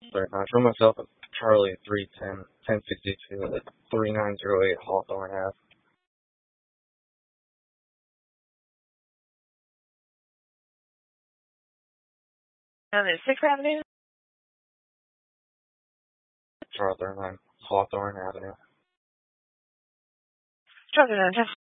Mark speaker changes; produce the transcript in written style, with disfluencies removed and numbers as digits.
Speaker 1: Sorry, show myself at Charlie 310, 1062 at 3908 Hawthorne Ave.
Speaker 2: And it's 6th Avenue?
Speaker 1: Charlie 39, Hawthorne Avenue.
Speaker 2: Charlie 9,